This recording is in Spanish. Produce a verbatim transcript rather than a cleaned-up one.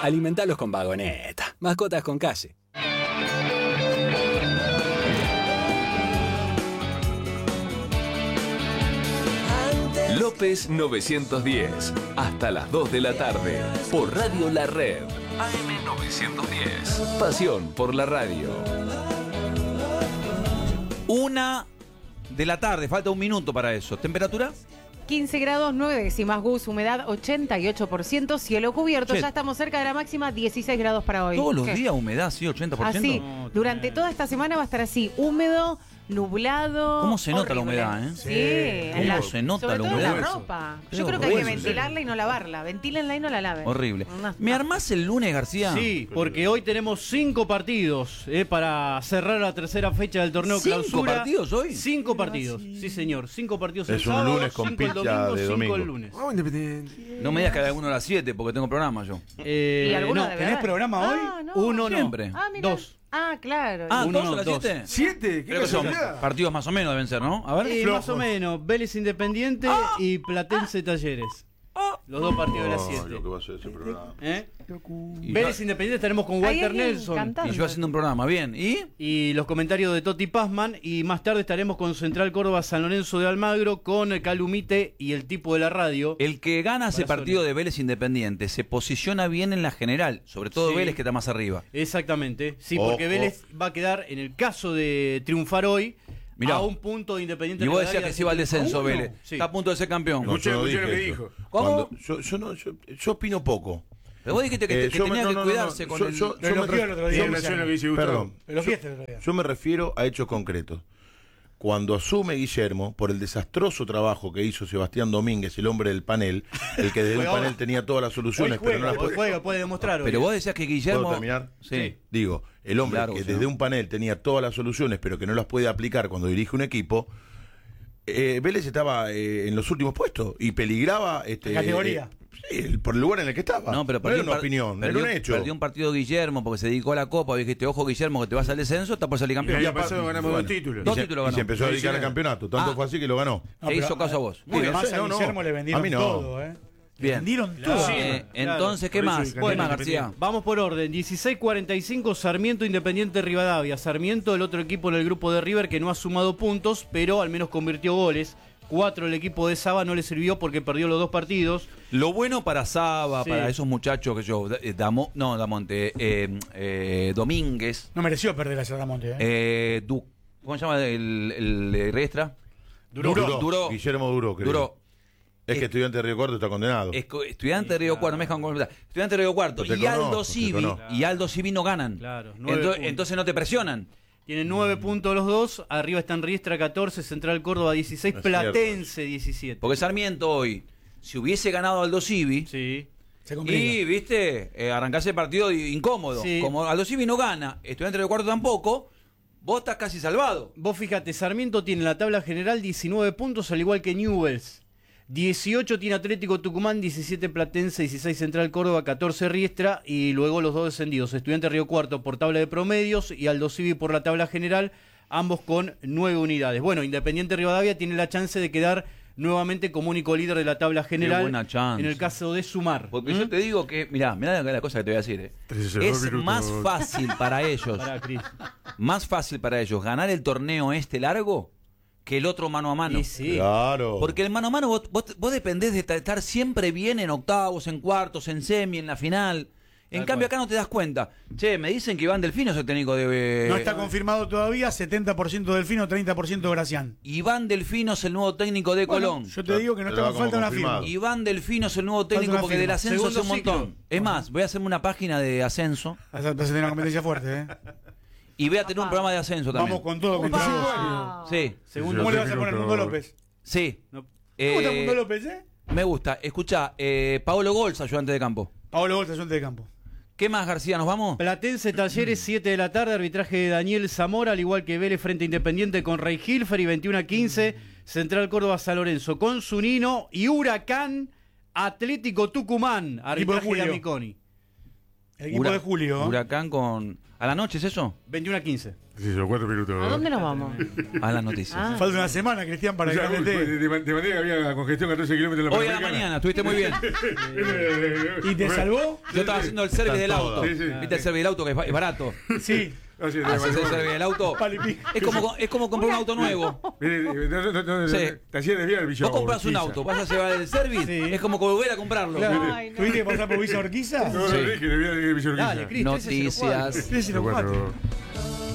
Alimentalos con Vagoneta. Mascotas con calle. López novecientos diez, hasta las dos de la tarde, por Radio La Red. A M novecientos diez, pasión por la radio. Una de la tarde, falta un minuto para eso. ¿Temperatura? quince grados, nueve décimas, Gus, humedad ochenta y ocho por ciento, cielo cubierto, Che. ya estamos cerca de la máxima, dieciséis grados para hoy. Todos los ¿Qué? días humedad, sí, ochenta por ciento. Así, No, durante toda esta semana va a estar así, húmedo, nublado. ¿Cómo se nota la horrible. humedad, eh? Sí, ¿Cómo en la- se nota sobre la todo en humedad? la ropa. Qué Yo creo que hay que horroroso, ventilarla y no lavarla. Ventílenla y no la laven. Horrible. Una- ¿Me armás el lunes, García? Sí, porque hoy tenemos cinco partidos eh, para cerrar la tercera fecha del torneo ¿Cinco clausura. partidos hoy? Cinco partidos, sí señor, cinco partidos el Es un sábado, lunes con cinco el pizza domingo, de cinco domingo. el lunes. Vamos Independiente. No me digas que hay alguno a las siete porque tengo programa yo. Eh, ¿Y alguno no, de ¿tenés verdad? programa hoy? Ah, no. uno no, Siempre. Ah, mira. dos. Ah, claro. Ah, Uno, ¿dos a las dos. siete? ¿Siete? ¿Qué Creo que son casualidad? partidos más o menos deben ser, ¿no? A ver. Eh, flojos. más o menos, Vélez Independiente y Platense Talleres. Los dos partidos de las Oh, siete. lo que va a ser ese programa. ¿Eh? Y, Vélez Independiente estaremos con Hay Walter alguien Nelson. cantando. y yo haciendo un programa, bien. ¿Y? Y los comentarios de Toti Pazman. Y más tarde estaremos con Central Córdoba San Lorenzo de Almagro, con el Calumite y el tipo de la radio. El que gana ese Para partido Sony. de Vélez Independiente se posiciona bien en la general, sobre todo Sí. Vélez que está más arriba. Exactamente. Sí, porque Ojo. Vélez va a quedar, en el caso de triunfar hoy, Mirá. a un punto de Independiente. Y vos Rivadavia, decías que se iba al descenso ¿A uno? Vélez. Sí. Está a punto de ser campeón. No, Escuché, yo no escuché lo dije que eso. dijo. ¿Cómo? Cuando- yo, yo no, yo, yo opino poco. Pero vos dijiste que, te- Eh, que yo tenía me- no, que no, no, cuidarse no. con Yo- el... yo- Lo me elogió ref- el otro día. Sí, Luciano. lo que dice Gustavo. Perdón. Lo elogiaste Yo- el otro día. Yo me refiero a hechos concretos. Cuando asume Guillermo, por el desastroso trabajo que hizo Sebastián Domínguez, el hombre del panel, el que desde un Juega panel ahora. tenía todas las soluciones, Hoy pero no juega, las Hoy puede... juega, puede demostrar. Pero hoy. vos decías que Guillermo... ¿Puedo terminar? Sí. Digo, el hombre Largo, que sí, desde ¿no? un panel tenía todas las soluciones, pero que no las puede aplicar cuando dirige un equipo, eh, Vélez estaba eh, en los últimos puestos y peligraba este, Categoría. eh, sí, el- por el lugar en el que estaba. No, pero no perdió era un una par- opinión, perdió, era un hecho. perdió un partido Guillermo porque se dedicó a la Copa. Dijiste, ojo Guillermo, que te vas al descenso, está por salir El campeón. año aparte- pasado ganamos bueno, dos títulos. Y Dos se, títulos y ganó. se empezó a No dedicar hizo al nada. campeonato, tanto Ah. fue así que lo ganó. No, Te pero, hizo caso a vos. Muy bien, Además, sí, a no, no. Guillermo le vendieron A mí no. todo, ¿eh? Le Bien. vendieron Claro. todo. Sí. Eh, Claro. entonces, ¿qué Por eso más? el ¿Qué candidato más, García? independiente. Vamos por orden, dieciséis cuarenta y cinco Sarmiento Independiente Rivadavia. Sarmiento, el otro equipo en el grupo de River que no ha sumado puntos, pero al menos convirtió goles. Cuatro el equipo de Saba, no le sirvió porque perdió los dos partidos. Lo bueno para Saba, Sí. para esos muchachos que yo, eh, Damo, no, Damonte, eh, eh, Domínguez, No mereció perder a Cerramonte, ¿eh? eh, Du- ¿cómo se llama el, el, el Riestra? Duró, Duró, duró. Guillermo Duró, creo. Duró. Es Eh, que estudiante de Río Cuarto está condenado. Esco- Estudiante de Río Cuarto, me dejan completar. Estudiante de Río Cuarto Te y Aldo conozco, te Civi, conozco. y Aldo Civi no ganan. Claro, nueve Entonces, puntos. entonces no te presionan. Tienen nueve puntos los dos. Arriba están Riestra catorce, Central Córdoba dieciséis, Es Platense diecisiete. Porque Sarmiento hoy, si hubiese ganado Aldo Civi, Sí. Se complica. y, viste, eh, arrancase el partido incómodo. Sí. Como Aldo Civi no gana, Estudiante de Río Cuarto tampoco, vos estás casi salvado. Vos fíjate, Sarmiento tiene en la tabla general diecinueve puntos, al igual que Newells. dieciocho tiene Atlético Tucumán, diecisiete Platense, dieciséis Central Córdoba, catorce Riestra y luego los dos descendidos, Estudiante Río Cuarto por tabla de promedios y Aldo Civi por la tabla general, ambos con nueve unidades. Bueno, Independiente Rivadavia tiene la chance de quedar nuevamente como único líder de la tabla general buena chance. en el caso de sumar. Porque ¿Mm? yo te digo que, mirá, mirá la cosa que te voy a decir. eh. trece, Es minutos. más fácil para ellos, Pará, Cris. más fácil para ellos ganar el torneo este largo que el otro mano a mano. Y sí. Claro. Porque el mano a mano vos, vos, vos dependés de ta- estar siempre bien en octavos, en cuartos, en semi, en la final. En Tal cambio cual. acá no te das cuenta. Che, me dicen que Iván Delfino es el técnico de... No está confirmado todavía, setenta por ciento Delfino, treinta por ciento Gracián. Iván Delfino es el nuevo técnico de Bueno, Colón. yo te digo que no Te va está, como falta una confirmado. firma. Iván Delfino es el nuevo técnico una porque firma. del ascenso hace un Segundo montón. ciclo. Es más, voy a hacerme una página de ascenso Vas a tener una competencia fuerte, ¿eh? y voy a tener un Apá. programa de ascenso también. Vamos con todo. Opa. veinticinco años. Sí, Segundo ¿Cómo le vas a minutos. poner Mundo López? sí. No. ¿Cómo está Eh, Mundo López, eh? me gusta. Escuchá, eh, Paolo Golz, ayudante de campo. Paolo Golta, ayudante de campo. ¿Qué más, García? ¿Nos vamos? Platense Talleres, siete de la tarde, arbitraje de Daniel Zamora, al igual que Vélez frente a Independiente con Rey Hilfer y veintiuno a quince, Central Córdoba San Lorenzo con Zunino y Huracán Atlético Tucumán, arbitraje de Julio. Amiconi. El equipo de Julio. Huracán con... ¿A la noche es eso? veintiuno a quince. Sí, son cuatro minutos. ¿A dónde nos vamos? A las noticias. Ah. Falta una semana, Cristian, para O sea, que te, te... te, te mandé que había congestión catorce kilómetros en la Hoy a la Panamericana. mañana, estuviste muy bien. ¿Y te salvó? Yo estaba haciendo el service del auto. Sí, sí. ¿Viste el service del auto que es ba- es barato? Sí. Ah, sí, Haces el te- service del auto. Palo y pico. Es como, es como comprar un auto nuevo. Mire, no, no, no, no, Sí. te hacía desviar el bicho. Vos compras un auto, vas a llevar el service, Sí. es como volver a comprarlo. Ay, no. ¿Tuviste que pasar por Villa Urquiza? No, no, Sí. dije, desviar el bicho. Dale, Cris, trece cero cuatro. Noticias. Sí, sí, lo cuatro. Cuatro.